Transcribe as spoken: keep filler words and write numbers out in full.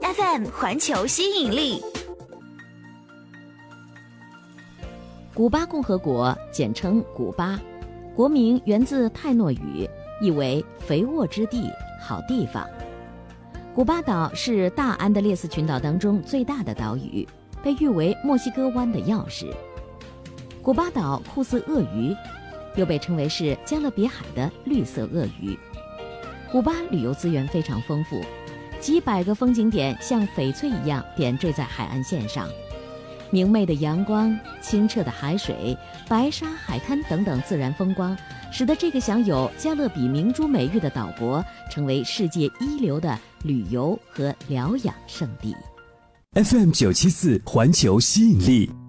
F M 环球吸引力。 古巴共和国简称古巴，国名源自泰诺语，意为肥沃之地、好地方。古巴岛是大安德烈斯群岛当中最大的岛屿，被誉为墨西哥湾的钥匙。古巴岛酷似鳄鱼，又被称为是加勒比海的绿色鳄鱼。古巴旅游资源非常丰富，几百个风景点像翡翠一样点缀在海岸线上，明媚的阳光、清澈的海水、白沙海滩等等自然风光，使得这个享有加勒比明珠美誉的岛国成为世界一流的旅游和疗养胜地。 F M 九七四环球吸引力。